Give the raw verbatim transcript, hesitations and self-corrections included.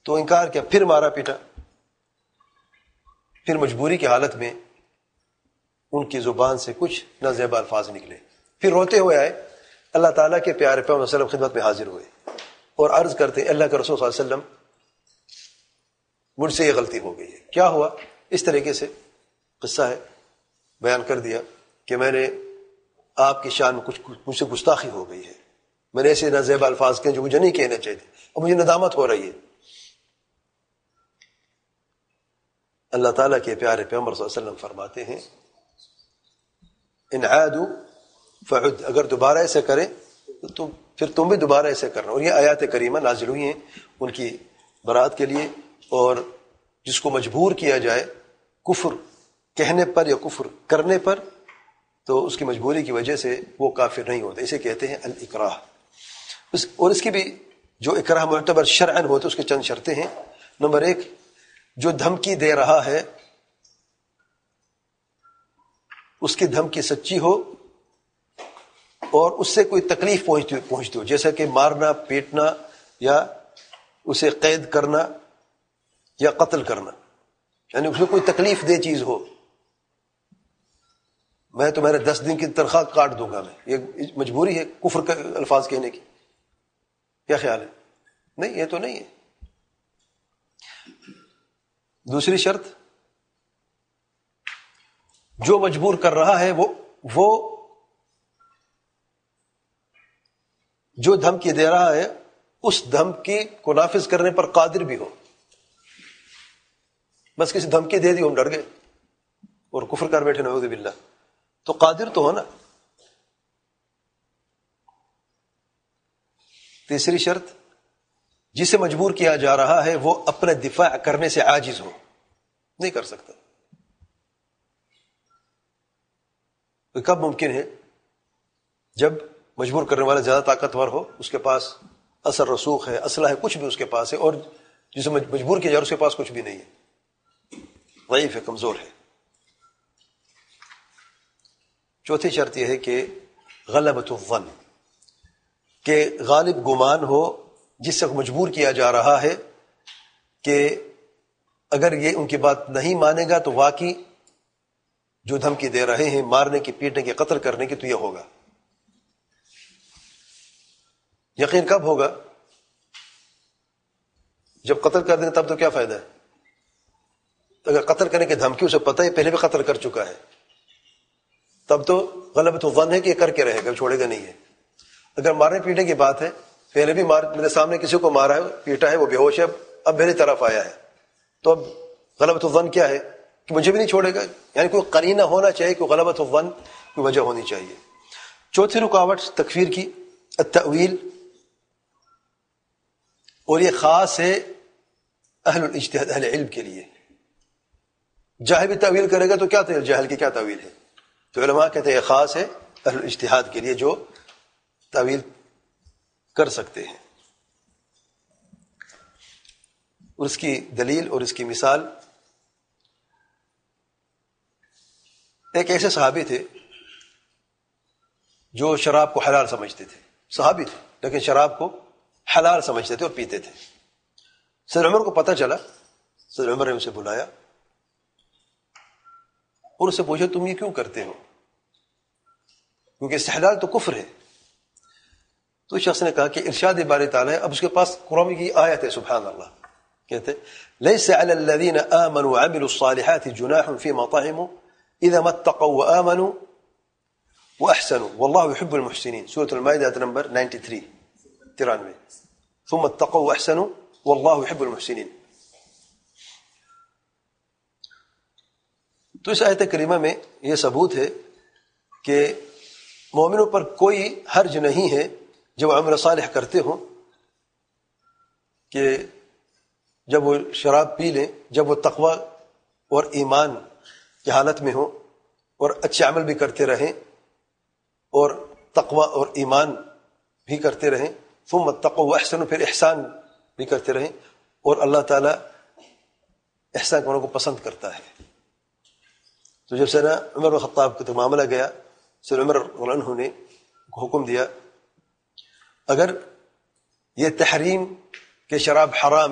تو انکار کیا، پھر مارا پیٹا، پھر مجبوری کی حالت میں ان کی زبان سے کچھ نازیبا الفاظ نکلے، پھر روتے ہوئے آئے اللہ تعالیٰ کے پیارے پیغمبر صلی اللہ علیہ وسلم خدمت میں حاضر ہوئے اور عرض کرتے اللہ کے رسول صلی اللہ علیہ وسلم مجھ سے یہ غلطی ہو گئی ہے. کیا ہوا؟ اس طریقے سے قصہ ہے، بیان کر دیا کہ میں نے آپ کی شان میں کچھ مجھ سے گستاخی ہو گئی ہے، میں نے ایسے نازیبا الفاظ کہے جو مجھے نہیں کہنے چاہیے اور مجھے ندامت ہو رہی ہے. اللہ تعالیٰ کے پیارے پیغمبر صلی اللہ علیہ وسلم فرماتے ہیں ان عادوا فعد، اگر دوبارہ ایسے کرے تو پھر تم بھی دوبارہ ایسے کرنا. اور یہ آیات کریمہ نازل ہوئی ہیں ان کی برات کے لیے، اور جس کو مجبور کیا جائے کفر کہنے پر یا کفر کرنے پر تو اس کی مجبوری کی وجہ سے وہ کافر نہیں ہوتا، اسے کہتے ہیں الاکراہ. اس اور اس کی بھی جو اکراہ معتبر شرعاً ہوتا ہے اس کے چند شرطیں ہیں. نمبر ایک، جو دھمکی دے رہا ہے اس کی دھمکی سچی ہو اور اس سے کوئی تکلیف پہنچتی پہنچتی ہو، جیسا کہ مارنا پیٹنا یا اسے قید کرنا یا قتل کرنا، یعنی اس میں کوئی تکلیف دہ چیز ہو. میں تمہارے دس دن کی تنخواہ کاٹ دوں گا، میں یہ مجبوری ہے کفر کے الفاظ کہنے کی. کیا خیال ہے؟ نہیں، یہ تو نہیں ہے. دوسری شرط، جو مجبور کر رہا ہے وہ وہ جو دھمکی دے رہا ہے اس دھمکی کو نافذ کرنے پر قادر بھی ہو. بس کسی دھمکی دے دی ہم ڈر گئے اور کفر کر بیٹھے نعوذ باللہ، تو قادر تو ہو نا. تیسری شرط، جسے مجبور کیا جا رہا ہے وہ اپنے دفاع کرنے سے عاجز ہو، نہیں کر سکتا. تو کب ممکن ہے؟ جب مجبور کرنے والا زیادہ طاقتور ہو، اس کے پاس اثر رسوخ ہے، اسلحہ ہے، کچھ بھی اس کے پاس ہے، اور جسے مجبور کیا جا رہا ہے اس کے پاس کچھ بھی نہیں ہے، ضعیف ہے، کمزور ہے. چوتھی شرط یہ ہے کہ غلبۃ الظن، کہ غالب گمان ہو جس سے مجبور کیا جا رہا ہے کہ اگر یہ ان کی بات نہیں مانے گا تو واقعی جو دھمکی دے رہے ہیں مارنے کی، پیٹنے کی، قتل کرنے کی، تو یہ ہوگا. یقین کب ہوگا؟ جب قتل کر دیں تب تو کیا فائدہ ہے؟ اگر قتل کرنے کی دھمکی اسے پتہ ہے پہلے بھی قتل کر چکا ہے تب تو غلبۃ الظن ہے کہ یہ کر کے رہے گا، چھوڑے گا نہیں ہے. اگر مارنے پیٹنے کی بات ہے، پہلے بھی مار میرے سامنے کسی کو مارا ہے، پیٹا ہے، وہ بے ہوش ہے، اب میری طرف آیا ہے، تو اب غلبۃ الظن کیا ہے کہ مجھے بھی نہیں چھوڑے گا. یعنی کوئی قرینہ ہونا چاہیے، کوئی غلبۃ الظن کی وجہ ہونی چاہیے. چوتھی رکاوٹ تکفیر کی التأویل، اور یہ خاص ہے اہل الاجتہاد، اہل علم کے لیے. جاہل بھی تعویل کرے گا تو کیا تعویل، جاہل کی کیا تعویل ہے؟ تو علماء کہتے ہیں یہ خاص ہے اہل الاجتہاد کے لیے جو تعویل کر سکتے ہیں. اور اس کی دلیل اور اس کی مثال، ایک ایسے صحابی تھے جو شراب کو حلال سمجھتے تھے، صحابی تھے لیکن شراب کو حلال سمجھتے تھے اور پیتے تھے. سید عمر کو پتہ چلا، سید عمر نے اسے بلایا اور اس سے پوچھا تم یہ کیوں کرتے ہو، کیونکہ استحلال تو کفر ہے. تو اس شخص نے کہا کہ ارشاد باری تعالیٰ ہے. اب اس کے پاس قرآن کی آیت ہے، سبحان اللہ، کہتے لیس علی الذین آمنوا وعملوا الصالحات جناح فیما طعموا اذا ما اتقوا وآمنوا واحسنوا واللہ يحب المحسنین، سورۃ المائدہ نمبر ترانوے ترانوے ثم اتقوا واحسنوا واللہ يحب المحسنین. تو اس آیت کریمہ میں یہ ثبوت ہے کہ مومنوں پر کوئی حرج نہیں ہے جب عمل صالح کرتے ہوں، کہ جب وہ شراب پی لیں، جب وہ تقوی اور ایمان کی حالت میں ہوں اور اچھے عمل بھی کرتے رہیں اور تقوی اور ایمان بھی کرتے رہیں، ثم اتقوا واحسنوا، پھر احسان بھی کرتے رہیں، اور اللہ تعالیٰ احسان کرنے کو پسند کرتا ہے. تو جب سیدنا عمر بن خطاب کا معاملہ گیا، سیدنا عمر رضی اللہ عنہ نے حکم دیا اگر یہ تحریم کہ شراب حرام